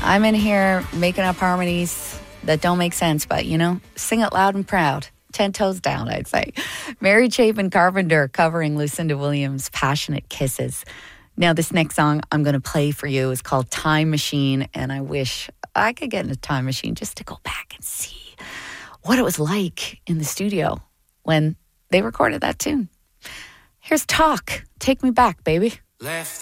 I'm in here making up harmonies that don't make sense, but, sing it loud and proud. 10 toes down, I'd say. Mary Chapin Carpenter covering Lucinda Williams' Passionate Kisses. Now, this next song I'm going to play for you is called Time Machine, and I wish I could get in a time machine just to go back and see what it was like in the studio when they recorded that tune. Here's Talk. Take me back, baby. Left